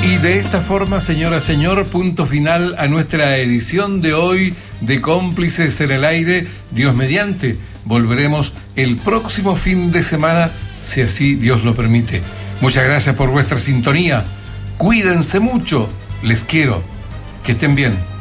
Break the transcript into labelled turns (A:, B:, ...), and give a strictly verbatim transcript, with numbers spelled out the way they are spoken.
A: Y de esta forma, señora, señor, punto final a nuestra edición de hoy de Cómplices en el Aire. Dios mediante, volveremos el próximo fin de semana, si así Dios lo permite. Muchas gracias por vuestra sintonía. Cuídense mucho. Les quiero. Que estén bien.